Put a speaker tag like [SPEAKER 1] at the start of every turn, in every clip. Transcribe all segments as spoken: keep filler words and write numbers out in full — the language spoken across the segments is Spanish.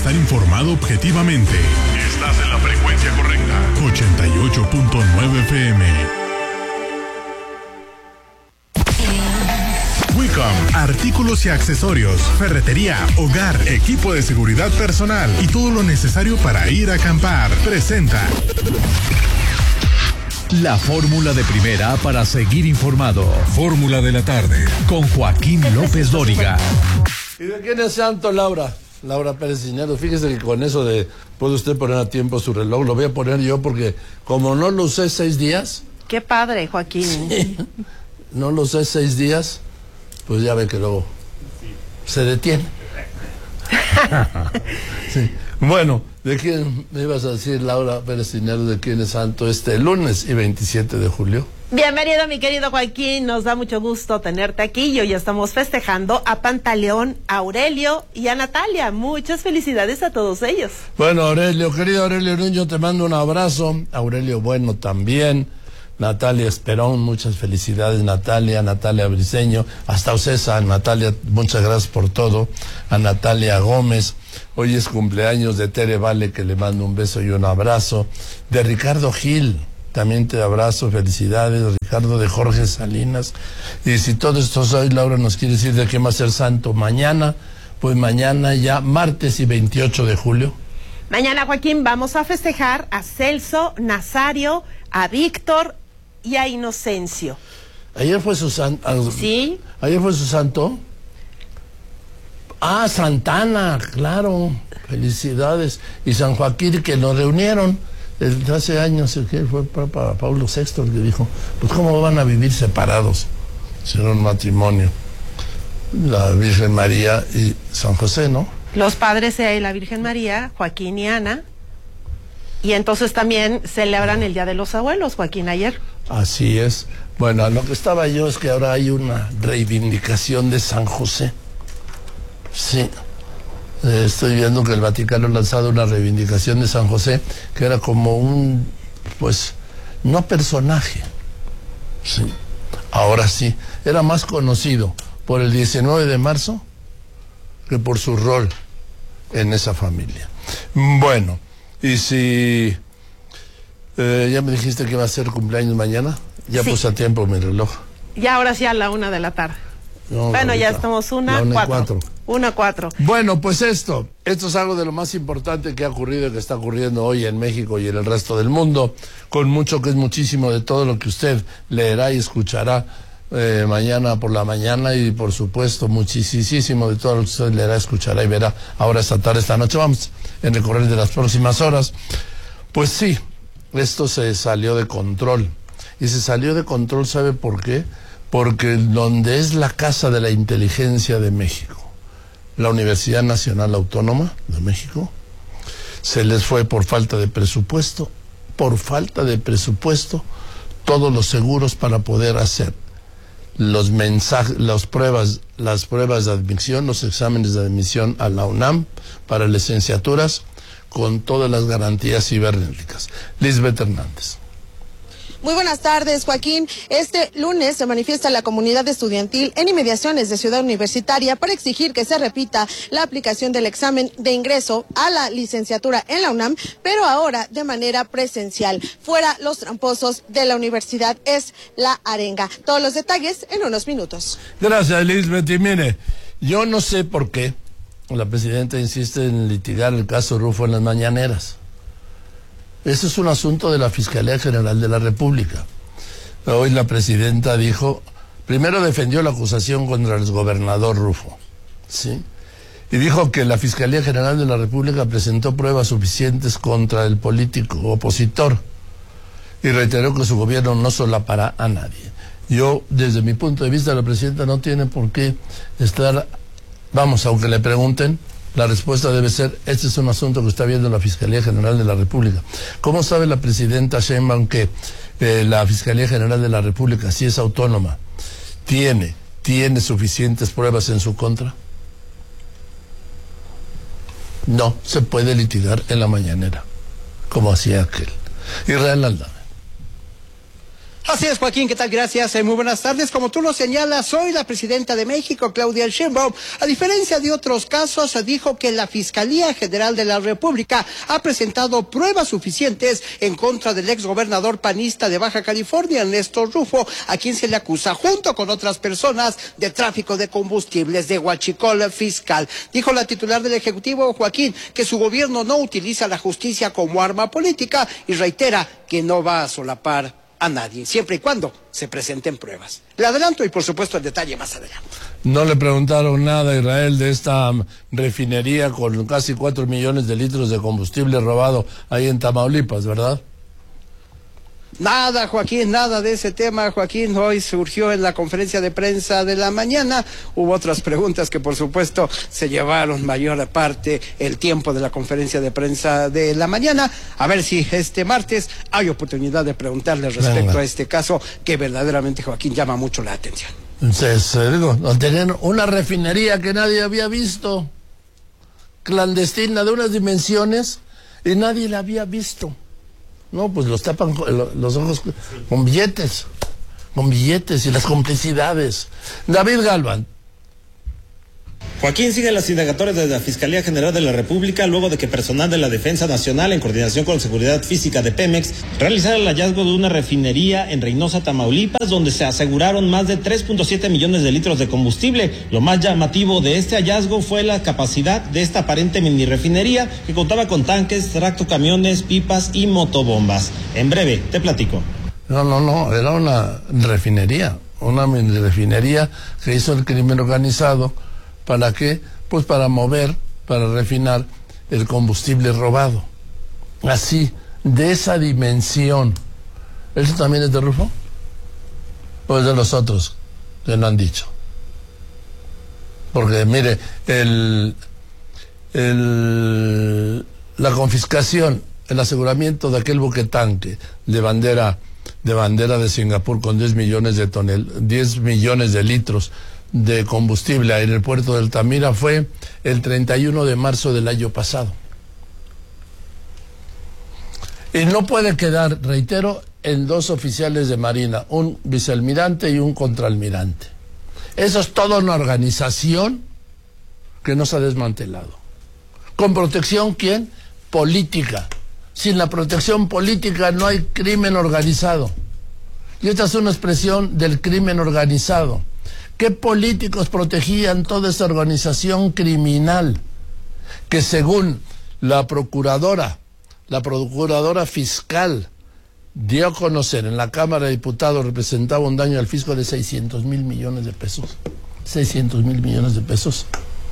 [SPEAKER 1] estar informado objetivamente. Estás en la frecuencia correcta. ochenta y ocho punto nueve F M. Wicom, artículos y accesorios, ferretería, hogar, equipo de seguridad personal y todo lo necesario para ir a acampar. Presenta
[SPEAKER 2] la fórmula de primera para seguir informado. Fórmula de la tarde con Joaquín López Dóriga.
[SPEAKER 3] ¿Y de quién es santo, Laura? Laura Pérez Cisneros. Fíjese que con eso de puede usted poner a tiempo su reloj, lo voy a poner yo porque como no lo usé seis días.
[SPEAKER 4] Qué padre, Joaquín.
[SPEAKER 3] Sí, no lo usé seis días, pues ya ve que luego se detiene. Sí. Bueno, ¿de quién me ibas a decir, Laura Pérez Cisneros, de quién es santo este lunes y veintisiete de julio?
[SPEAKER 4] Bienvenido, mi querido Joaquín, nos da mucho gusto tenerte aquí y hoy estamos festejando a Pantaleón, a Aurelio y a Natalia. Muchas felicidades a todos ellos.
[SPEAKER 3] Bueno, Aurelio, querido Aurelio Niño, te mando un abrazo. Aurelio, bueno, también. Natalia Esperón, muchas felicidades, Natalia, Natalia Briceño, hasta Ocesa, Natalia, muchas gracias por todo. A Natalia Gómez, hoy es cumpleaños de Tere Vale, que le mando un beso y un abrazo. De Ricardo Gil, también te abrazo, felicidades, Ricardo. De Jorge Salinas. Y si todo esto hoy, Laura, nos quiere decir de quién va a ser santo mañana, pues mañana ya, martes y veintiocho de julio.
[SPEAKER 4] Mañana, Joaquín, vamos a festejar a Celso, Nazario, a Víctor y a Inocencio.
[SPEAKER 3] Ayer fue su santo.
[SPEAKER 4] Sí.
[SPEAKER 3] Ayer fue su santo. Ah, Santana, claro. Felicidades. Y San Joaquín, que nos reunieron desde hace años, que fue Papa Pablo sexto el que dijo, pues cómo van a vivir separados. Será un matrimonio. La Virgen María y San José, ¿no?
[SPEAKER 4] Los padres de la Virgen María, Joaquín y Ana. Y entonces también celebran el Día de los Abuelos, Joaquín, ayer.
[SPEAKER 3] Así es. Bueno, lo que estaba yo es que ahora hay una reivindicación de San José. Sí. Eh, estoy viendo que el Vaticano ha lanzado una reivindicación de San José, que era como un, pues, no personaje. Sí. Ahora sí. Era más conocido por el diecinueve de marzo que por su rol en esa familia. Bueno, y si eh, ya me dijiste que iba a ser cumpleaños mañana, ya sí. Puse a tiempo mi reloj.
[SPEAKER 4] Ya ahora sí a la una de la tarde. No, bueno, ahorita, ya estamos una,
[SPEAKER 3] una
[SPEAKER 4] cuatro.
[SPEAKER 3] cuatro.
[SPEAKER 4] Una, cuatro.
[SPEAKER 3] Bueno, pues esto, esto es algo de lo más importante que ha ocurrido y que está ocurriendo hoy en México y en el resto del mundo, con mucho que es muchísimo de todo lo que usted leerá y escuchará Eh, mañana por la mañana y por supuesto muchísimo de todo lo que usted leerá, escuchará y verá ahora esta tarde, esta noche. Vamos en el correr de las próximas horas. Pues sí, esto se salió de control y se salió de control, ¿sabe por qué? Porque donde es la Casa de la Inteligencia de México, la Universidad Nacional Autónoma de México, se les fue por falta de presupuesto, por falta de presupuesto, todos los seguros para poder hacer los mensajes, las pruebas, las pruebas de admisión, los exámenes de admisión a la UNAM para licenciaturas con todas las garantías cibernéticas. Lisbeth Hernández.
[SPEAKER 5] Muy buenas tardes, Joaquín. Este lunes se manifiesta la comunidad estudiantil en inmediaciones de Ciudad Universitaria para exigir que se repita la aplicación del examen de ingreso a la licenciatura en la UNAM, pero ahora de manera presencial. Fuera los tramposos de la universidad es la arenga. Todos los detalles en unos minutos.
[SPEAKER 3] Gracias, Lisbeth. Y mire, yo no sé por qué la presidenta insiste en litigar el caso Rufo en las mañaneras. Ese es un asunto de la Fiscalía General de la República. Hoy la presidenta dijo, primero defendió la acusación contra el exgobernador Rufo, ¿sí? Y dijo que la Fiscalía General de la República presentó pruebas suficientes contra el político opositor y reiteró que su gobierno no solapará a nadie. Yo, desde mi punto de vista, la presidenta no tiene por qué estar, vamos, aunque le pregunten, la respuesta debe ser, este es un asunto que está viendo la Fiscalía General de la República. ¿Cómo sabe la presidenta Sheinbaum que eh, la Fiscalía General de la República, si es autónoma, tiene, tiene suficientes pruebas en su contra? No se puede litigar en la mañanera, como hacía aquel. Israel Aldana.
[SPEAKER 6] Así es, Joaquín, ¿qué tal? Gracias, eh, muy buenas tardes. Como tú lo señalas, hoy la presidenta de México, Claudia Sheinbaum, a diferencia de otros casos, dijo que la Fiscalía General de la República ha presentado pruebas suficientes en contra del exgobernador panista de Baja California, Ernesto Rufo, a quien se le acusa, junto con otras personas, de tráfico de combustibles, de huachicol fiscal. Dijo la titular del Ejecutivo, Joaquín, que su gobierno no utiliza la justicia como arma política y reitera que no va a solapar a nadie, siempre y cuando se presenten pruebas. Le adelanto y por supuesto el detalle más adelante.
[SPEAKER 3] No le preguntaron nada a Israel de esta um, refinería con casi cuatro millones de litros de combustible robado ahí en Tamaulipas, ¿verdad?
[SPEAKER 6] Nada, Joaquín, nada de ese tema, Joaquín. Hoy surgió en la conferencia de prensa de la mañana. Hubo otras preguntas que, por supuesto, se llevaron mayor parte el tiempo de la conferencia de prensa de la mañana. A ver si este martes hay oportunidad de preguntarle respecto Venga. a este caso que verdaderamente, Joaquín, llama mucho la atención.
[SPEAKER 3] Entonces, digo, tenían una refinería que nadie había visto, clandestina, de unas dimensiones, y nadie la había visto. No, pues los tapan los ojos con billetes, con billetes y las complicidades. David Galván.
[SPEAKER 7] Joaquín, sigue las indagatorias de la Fiscalía General de la República luego de que personal de la Defensa Nacional, en coordinación con Seguridad Física de Pemex, realizara el hallazgo de una refinería en Reynosa, Tamaulipas, donde se aseguraron más de tres punto siete millones de litros de combustible. Lo más llamativo de este hallazgo fue la capacidad de esta aparente mini refinería, que contaba con tanques, tractocamiones, pipas y motobombas. En breve, te platico.
[SPEAKER 3] No, no, no, era una refinería, una mini refinería que hizo el crimen organizado. ¿Para qué? Pues para mover, para refinar el combustible robado. Así, de esa dimensión. ¿Eso también es de Rufo? ¿O es de los otros que no han dicho? Porque, mire, el, el, la confiscación, el aseguramiento de aquel buque tanque de bandera, de bandera de Singapur con diez millones de tonel, diez millones de litros de combustible en el puerto de Altamira fue el treinta y uno de marzo del año pasado. Y no puede quedar, reitero, en dos oficiales de Marina, un vicealmirante y un contraalmirante. Eso es toda una organización que no se ha desmantelado. ¿Con protección quién? Política. Sin la protección política no hay crimen organizado. Y esta es una expresión del crimen organizado. ¿Qué políticos protegían toda esa organización criminal que, según la procuradora, la procuradora fiscal dio a conocer en la Cámara de Diputados, representaba un daño al fisco de seiscientos mil millones de pesos? seiscientos mil millones de pesos.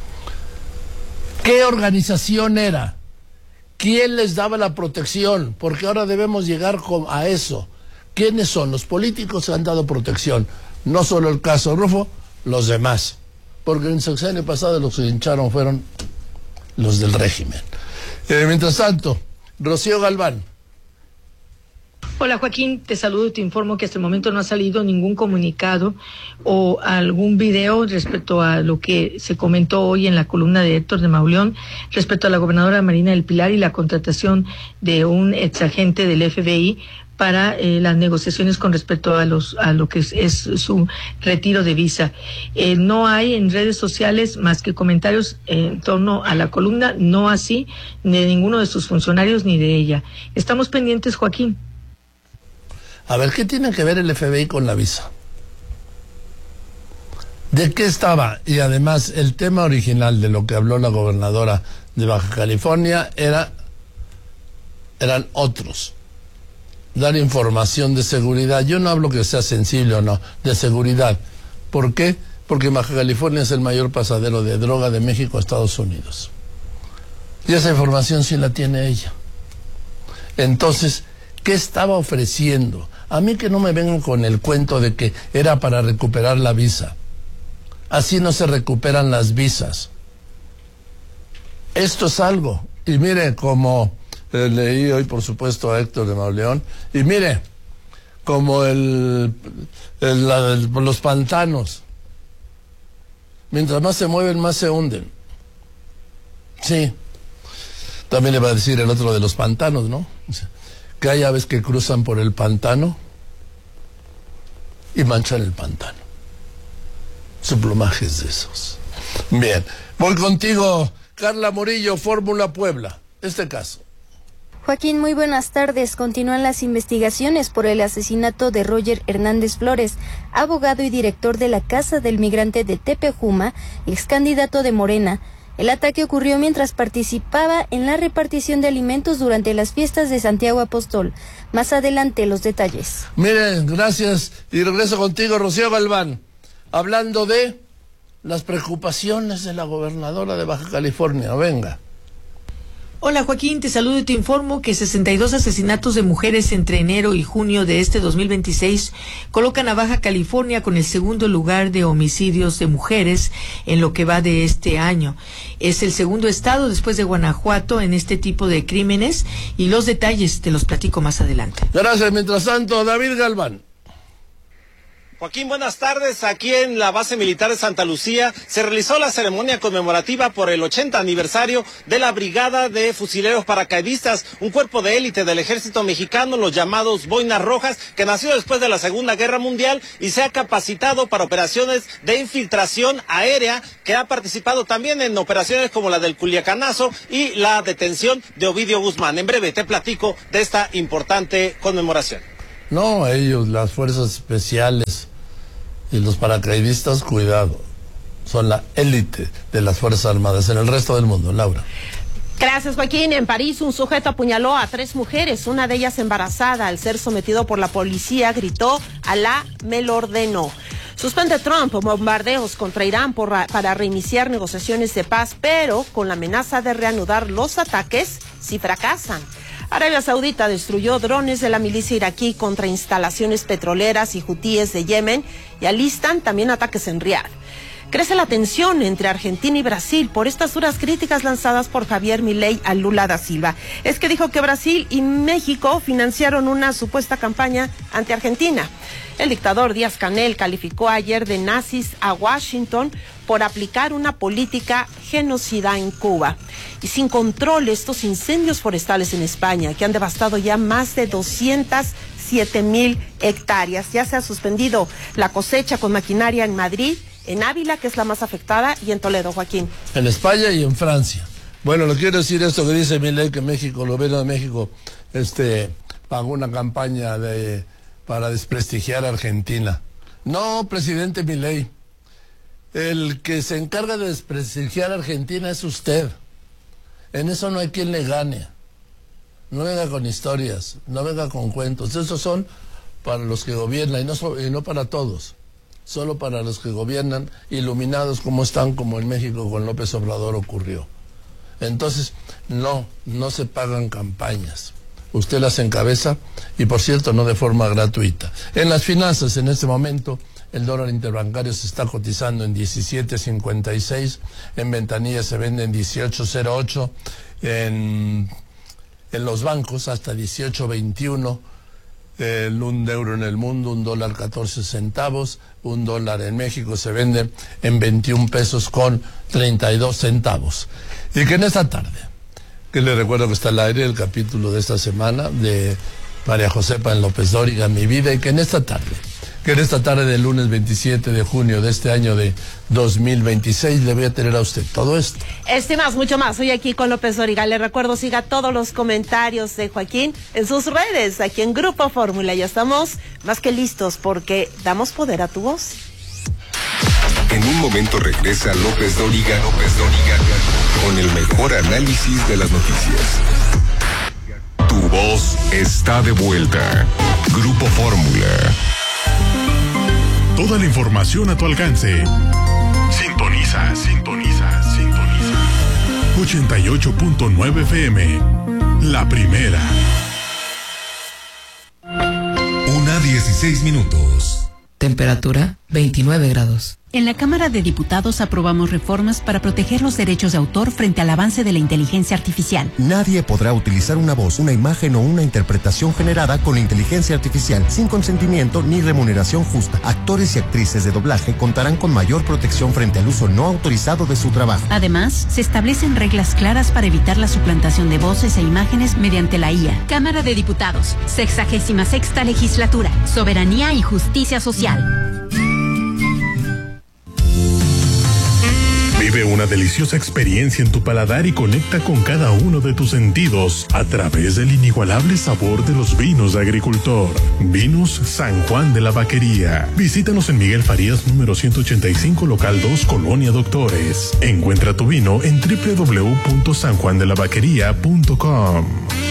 [SPEAKER 3] ¿Qué organización era? ¿Quién les daba la protección? Porque ahora debemos llegar a eso. ¿Quiénes son los políticos que han dado protección? No solo el caso Rufo, los demás. Porque en el sexenio pasado los que hincharon fueron los del régimen. Eh, mientras tanto, Rocío Galván.
[SPEAKER 8] Hola Joaquín, te saludo y te informo que hasta el momento no ha salido ningún comunicado o algún video respecto a lo que se comentó hoy en la columna de Héctor de Mauleón respecto a la gobernadora Marina del Pilar y la contratación de un exagente del F B I para eh, las negociaciones con respecto a los a lo que es, es su retiro de visa. Eh, no hay en redes sociales más que comentarios eh, en torno a la columna, no así ni de ninguno de sus funcionarios ni de ella. Estamos pendientes, Joaquín.
[SPEAKER 3] A ver, ¿qué tiene que ver el F B I con la visa? ¿De qué estaba? Y además, el tema original de lo que habló la gobernadora de Baja California era eran otros. Dar información de seguridad. Yo no hablo que sea sensible o no, de seguridad. ¿Por qué? Porque Baja California es el mayor pasadero de droga de México a Estados Unidos. Y esa información sí la tiene ella. Entonces, ¿qué estaba ofreciendo? A mí que no me vengan con el cuento de que era para recuperar la visa. Así no se recuperan las visas. Esto es algo. Y mire, como eh, leí hoy, por supuesto, a Héctor de Mauleón, y mire, como el, el, la, el, los pantanos. Mientras más se mueven, más se hunden. Sí. También le va a decir el otro de los pantanos, ¿no? Que hay aves que cruzan por el pantano y manchan el pantano. Su plumaje es de esos. Bien, voy contigo, Carla Murillo, Fórmula Puebla. Este caso.
[SPEAKER 9] Joaquín, muy buenas tardes. Continúan las investigaciones por el asesinato de Roger Hernández Flores, abogado y director de la Casa del Migrante de Tepejuma, ex candidato de Morena. El ataque ocurrió mientras participaba en la repartición de alimentos durante las fiestas de Santiago Apóstol. Más adelante los detalles.
[SPEAKER 3] Miren, gracias. Y regreso contigo, Rocío Galván, hablando de las preocupaciones de la gobernadora de Baja California. Venga.
[SPEAKER 8] Hola Joaquín, te saludo y te informo que sesenta y dos asesinatos de mujeres entre enero y junio de este dos mil veintiséis colocan a Baja California con el segundo lugar de homicidios de mujeres en lo que va de este año. Es el segundo estado después de Guanajuato en este tipo de crímenes y los detalles te los platico más adelante.
[SPEAKER 3] Gracias. Mientras tanto, David Galván.
[SPEAKER 7] Joaquín, buenas tardes. Aquí en la base militar de Santa Lucía se realizó la ceremonia conmemorativa por el ochenta aniversario de la Brigada de Fusileros Paracaidistas, un cuerpo de élite del ejército mexicano, los llamados Boinas Rojas, que nació después de la Segunda Guerra Mundial y se ha capacitado para operaciones de infiltración aérea, que ha participado también en operaciones como la del Culiacanazo y la detención de Ovidio Guzmán. En breve te platico de esta importante conmemoración.
[SPEAKER 3] No, ellos, las fuerzas especiales y los paracaidistas, cuidado, son la élite de las Fuerzas Armadas en el resto del mundo. Laura.
[SPEAKER 4] Gracias, Joaquín. En París, un sujeto apuñaló a tres mujeres, una de ellas embarazada. Al ser sometido por la policía, gritó: "Alá me lo ordenó". Suspende Trump bombardeos contra Irán por, para reiniciar negociaciones de paz, pero con la amenaza de reanudar los ataques si fracasan. Arabia Saudita destruyó drones de la milicia iraquí contra instalaciones petroleras y hutíes de Yemen y alistan también ataques en Riad. Crece la tensión entre Argentina y Brasil por estas duras críticas lanzadas por Javier Milei a Lula da Silva. Es que dijo que Brasil y México financiaron una supuesta campaña ante Argentina. El dictador Díaz-Canel calificó ayer de nazis a Washington por aplicar una política genocida en Cuba. Y sin control, estos incendios forestales en España, que han devastado ya más de doscientas siete mil hectáreas. Ya se ha suspendido la cosecha con maquinaria en Madrid, en Ávila, que es la más afectada, y en Toledo, Joaquín.
[SPEAKER 3] En España y en Francia. Bueno, le quiero decir esto que dice Milei, que México, el gobierno de México, este, pagó una campaña de... para desprestigiar a Argentina. No, presidente Milei, el que se encarga de desprestigiar a Argentina es usted. En eso no hay quien le gane. No venga con historias, no venga con cuentos. Esos son para los que gobiernan y no, so, y no para todos. Solo para los que gobiernan, iluminados como están, como en México con López Obrador ocurrió. Entonces, no, no se pagan campañas. Usted las encabeza y, por cierto, no de forma gratuita. En las finanzas, en este momento, el dólar interbancario se está cotizando en diecisiete cincuenta y seis, en ventanilla se vende en dieciocho cero ocho, en, en los bancos hasta dieciocho veintiuno, el un euro en el mundo, un dólar catorce centavos, un dólar en México se vende en veintiún pesos con treinta y dos centavos. Y que en esta tarde, que les recuerdo que está al aire el capítulo de esta semana de María Josefa en López Dóriga, Mi Vida, y que en esta tarde, que en esta tarde del lunes veintisiete de junio de este año de dos mil veintiséis, le voy a tener a usted todo esto.
[SPEAKER 4] Este más, mucho más, hoy aquí con López Dóriga. Le recuerdo, siga todos los comentarios de Joaquín en sus redes, aquí en Grupo Fórmula. Ya estamos más que listos porque damos poder a tu voz.
[SPEAKER 10] En un momento regresa López Dóriga, López Dóriga, con el mejor análisis de las noticias. Tu voz está de vuelta. Grupo Fórmula.
[SPEAKER 1] Toda la información a tu alcance. Sintoniza, sintoniza, sintoniza. ochenta y ocho punto nueve F M. La primera.
[SPEAKER 10] Una dieciséis minutos.
[SPEAKER 11] Temperatura veintinueve grados.
[SPEAKER 12] En la Cámara de Diputados aprobamos reformas para proteger los derechos de autor frente al avance de la inteligencia artificial.
[SPEAKER 13] Nadie podrá utilizar una voz, una imagen o una interpretación generada con inteligencia artificial sin consentimiento ni remuneración justa. Actores y actrices de doblaje contarán con mayor protección frente al uso no autorizado de su trabajo.
[SPEAKER 12] Además, se establecen reglas claras para evitar la suplantación de voces e imágenes mediante la I A.
[SPEAKER 14] Cámara de Diputados, sexagésima sexta legislatura, soberanía y justicia social.
[SPEAKER 1] Vive una deliciosa experiencia en tu paladar y conecta con cada uno de tus sentidos a través del inigualable sabor de los vinos de agricultor. Vinos San Juan de la Vaquería. Visítanos en Miguel Farías número ciento ochenta y cinco, local dos, Colonia Doctores. Encuentra tu vino en doble u doble u doble u punto san juan de la vaquería punto com.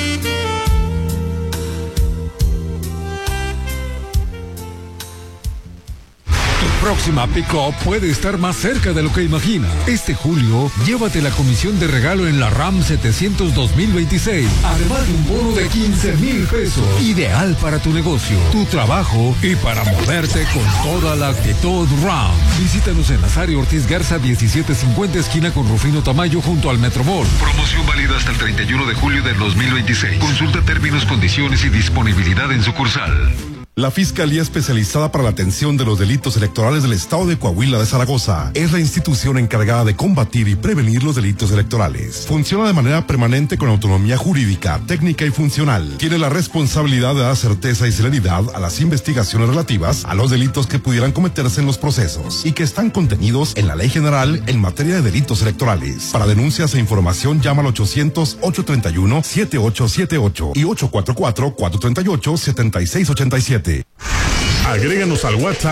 [SPEAKER 2] Próxima pick-up puede estar más cerca de lo que imagina. Este julio, llévate la comisión de regalo en la RAM setecientos dos mil veintiséis. Además de un bono de quince mil pesos. Ideal para tu negocio, tu trabajo y para moverte con toda la actitud RAM. Visítanos en Nazario Ortiz Garza diecisiete cincuenta, esquina con Rufino Tamayo, junto al Metromall.
[SPEAKER 15] Promoción válida hasta el treinta y uno de julio del dos mil veintiséis. Consulta términos, condiciones y disponibilidad en sucursal.
[SPEAKER 16] La Fiscalía Especializada para la Atención de los Delitos Electorales del Estado de Coahuila de Zaragoza es la institución encargada de combatir y prevenir los delitos electorales. Funciona de manera permanente con autonomía jurídica, técnica y funcional. Tiene la responsabilidad de dar certeza y celeridad a las investigaciones relativas a los delitos que pudieran cometerse en los procesos y que están contenidos en la Ley General en materia de delitos electorales. Para denuncias e información llama al ochocientos, ochocientos treinta y uno, setenta y ocho setenta y ocho y ocho cuatro cuatro, cuatro tres ocho, siete seis ocho siete.
[SPEAKER 1] Agréganos al WhatsApp